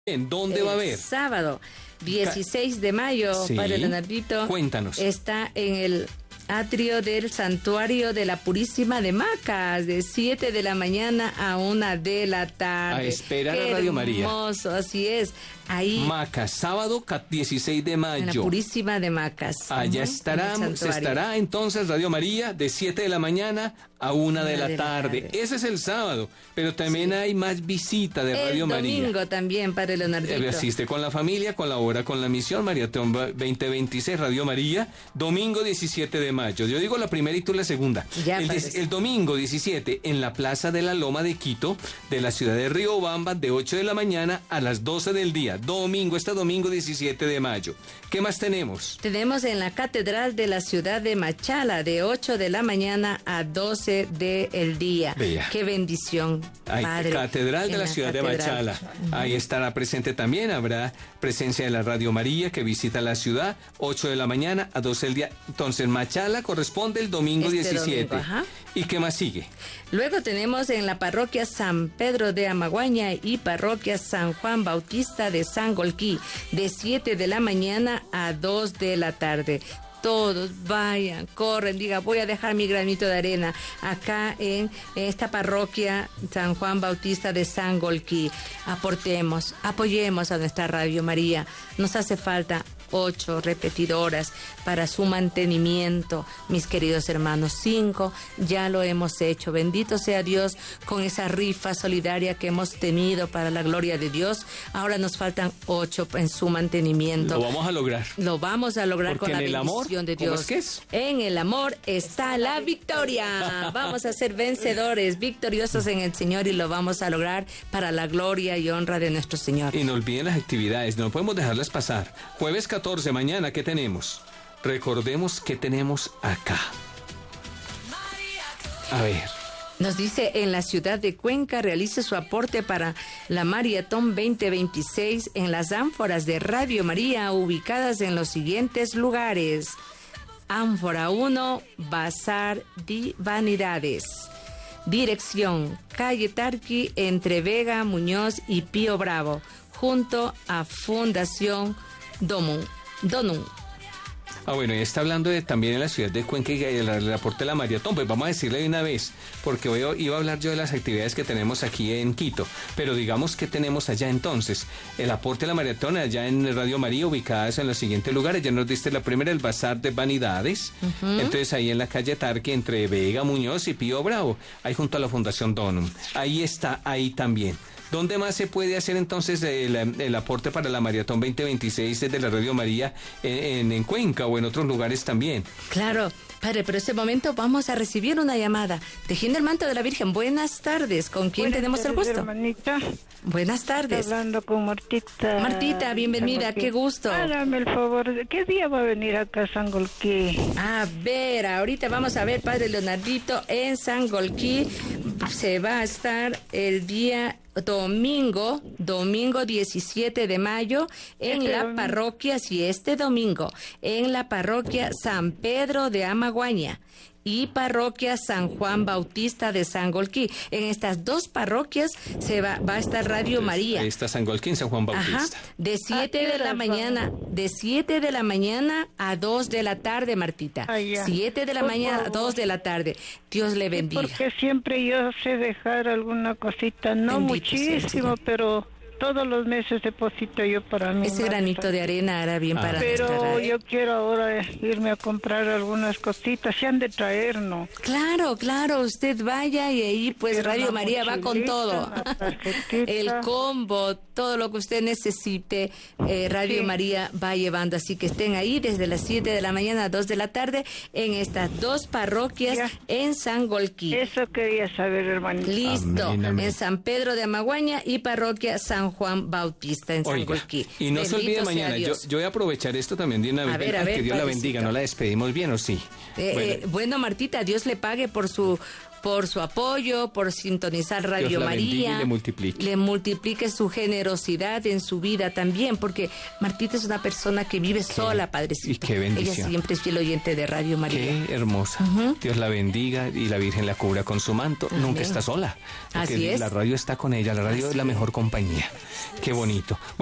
¿En dónde va a haber? Sábado 16 de mayo, Sí. Padre Leonardito. Cuéntanos. Está en el atrio del Santuario de la Purísima de Macas, de 7 de la mañana a 1 de la tarde. A esperar Qué a Radio María. Hermoso, así es. Ahí, Macas, sábado 16 de en la mayo. Purísima de Macas. Allá Ujú, estará, en el se santuario. estará entonces Radio María de 7 de la mañana a 1 de 1 la tarde. Ese es el sábado, pero también hay más visita de Radio El María. domingo también, Padre Leonardito. Asiste con la familia, colabora con la misión Maratón 2026 Radio María, domingo 17 de mayo. Yo digo la primera y tú la segunda. Ya, El domingo 17 en la Plaza de la Loma de Quito, de la ciudad de Riobamba, de 8 de la mañana a las 12 del día. Domingo 17 de mayo. ¿Qué más tenemos? Tenemos en la Catedral de la ciudad de Machala, de 8 de la mañana a 12 del día. Vea. Qué bendición, Hay Padre. Catedral de en la ciudad de catedral. Machala. Ahí estará presente también. Habrá presencia de la Radio María que visita la ciudad, 8 de la mañana a 12 del día. Entonces, Machala corresponde el domingo Este 17. domingo, ajá. ¿Y qué más sigue? Luego tenemos en la parroquia San Pedro de Amaguaña y parroquia San Juan Bautista de Sangolquí, de 7 de la mañana a 2 de la tarde. Todos vayan, corren, diga, voy a dejar mi granito de arena acá en esta parroquia San Juan Bautista de Sangolquí. Aportemos, apoyemos a nuestra Radio María. Nos hace falta 8 repetidoras para su mantenimiento, mis queridos hermanos. 5 ya lo hemos hecho. Bendito sea Dios con esa rifa solidaria que hemos tenido para la gloria de Dios. Ahora nos faltan 8 en su mantenimiento. Lo vamos a lograr. Lo vamos a lograr Porque con la en el amor, bendición de ¿cómo Dios. es que es? En el amor está la victoria. Vamos a ser vencedores, victoriosos en el Señor, y lo vamos a lograr para la gloria y honra de nuestro Señor. Y no olviden las actividades, no podemos dejarlas pasar. Jueves 14, mañana, ¿qué tenemos? Recordemos qué tenemos acá. A ver. Nos dice, en la ciudad de Cuenca realice su aporte para la Maratón 2026 en las ánforas de Radio María ubicadas en los siguientes lugares. Ánfora 1, Bazar de Vanidades. Dirección, calle Tarqui, entre Vega, Muñoz y Pío Bravo, junto a Fundación Donum. Bueno, y está hablando también en la ciudad de Cuenca y el aporte de la maratón. Pues vamos a decirle de una vez, porque hoy iba a hablar yo de las actividades que tenemos aquí en Quito, pero digamos que tenemos allá entonces. El aporte de la maratón allá en Radio María, ubicadas en los siguientes lugares. Ya nos diste la primera, el Bazar de Vanidades. Entonces ahí en la calle Tarque, entre Vega, Muñoz y Pío Bravo, ahí junto a la Fundación Donum. Ahí está, ahí también. ¿Dónde más se puede hacer entonces el aporte para la Maratón 2026 desde la Radio María en Cuenca o en otros lugares también? Claro, Padre, pero en este momento vamos a recibir una llamada. Tejiendo el manto de la Virgen. Buenas tardes. ¿Con quién tenemos el gusto? Hermanita. Buenas tardes. Estoy hablando con Martita. Martita, bienvenida. Qué gusto. Hágame el favor. ¿Qué día va a venir acá a Sangolquí? A ver, ahorita vamos a ver, Padre Leonardito, en Sangolquí se va a estar el día domingo 17 de mayo en la parroquia, este domingo, en la parroquia San Pedro de Amaguaña y parroquia San Juan Bautista de Sangolquí. En estas dos parroquias va a estar Radio María. Ahí está Sangolquí, San Juan Bautista. Ajá, de 7 de la mañana a 2 de la tarde, Martita. 7 de la mañana a 2 de la tarde. Dios le bendiga. Porque siempre yo sé dejar alguna cosita, no Bendito muchísimo, pero todos los meses deposito yo para mí. Ese granito de arena hará bien para nuestra Pero radio. yo quiero ahora irme a comprar algunas cositas, se han de traer, ¿no? Claro, usted vaya y ahí pues Quiero Radio una María va con todo. una tarjetita. El combo, todo lo que usted necesite, Radio María va llevando. Así que estén ahí desde las 7 de la mañana a 2 de la tarde en estas dos parroquias en Sangolquí. Eso quería saber, hermanito. Listo, Amén, amén. en San Pedro de Amaguaña y parroquia San Juan Bautista en Oiga, Sangolquí. y no se olvide Bendito sea mañana, yo Dios. voy a aprovechar esto también de una vez. A ver, que Dios la padrecito. bendiga, ¿no la despedimos bien o sí? Bueno, Martita, Dios le pague por su por su apoyo, por sintonizar Radio Dios la bendiga María. y le multiplique. Le multiplique su generosidad en su vida también, porque Martita es una persona que vive sola, Padrecito. y qué bendición. Ella siempre es fiel oyente de Radio María. Qué hermosa. Dios la bendiga y la Virgen la cubra con su manto. Amén. Nunca está sola. Porque Así es. la radio está con ella. La radio es la mejor compañía. Qué bonito.